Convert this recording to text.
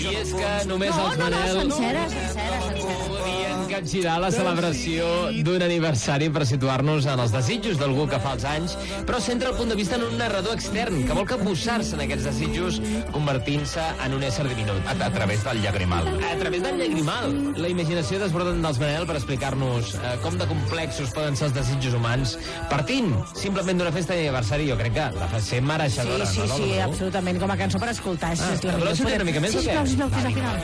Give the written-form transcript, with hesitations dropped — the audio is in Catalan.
I és que només els Manel sencera. podien capgirar la celebració d'un aniversari per situar-nos en els desitjos d'algú que fa els anys, però centra el punt de vista en un narrador extern que vol capbussar-se en aquests desitjos convertint-se en un ésser diminut. A través del llagrimal. A través del llagrimal. La imaginació desborda dels Manel per explicar-nos com de complexos poden ser els desitjos humans, partint simplement d'una festa d'aniversari. Jo crec que la fa ser mereixedora. Sí, no, absolutament, com a cançó per escoltar. Voleu sentir una mica més o què? Sisplau, fins al final.